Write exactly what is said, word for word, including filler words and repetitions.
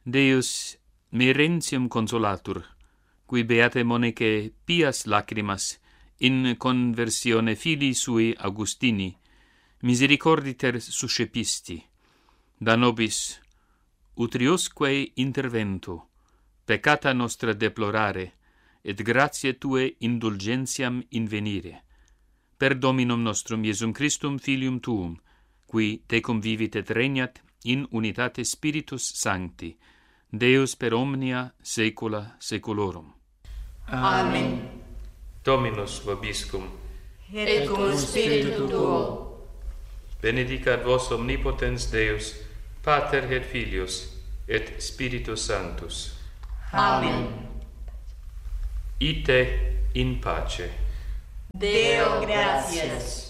Deus mirentium consolatur, qui beate Monicae pias lacrimas in conversione filii sui Augustini, misericorditer suscepisti, da nobis utriusque intervento, peccata nostra deplorare, et gratiae Tue indulgentiam invenire, per Dominum nostrum Iesum Christum Filium Tuum, qui tecum vivit et regnat in unitate Spiritus Sancti, Deus per omnia saecula saeculorum. Amen. Dominus vobiscum. Et cum spiritu tuo. Benedicat vos omnipotens Deus, Pater et Filius, et Spiritus Sanctus. Amen. Ite in pace. Deo gratias.